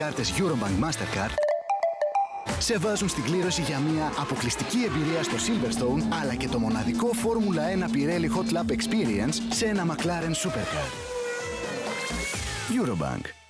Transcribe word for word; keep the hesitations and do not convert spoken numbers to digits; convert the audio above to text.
κάρτες Eurobank Mastercard σε βάζουν στην κλήρωση για μια αποκλειστική εμπειρία στο Silverstone, αλλά και το μοναδικό Φόρμουλα ένα Pirelli Hot Lap Experience σε ένα McLaren Supercar. Eurobank.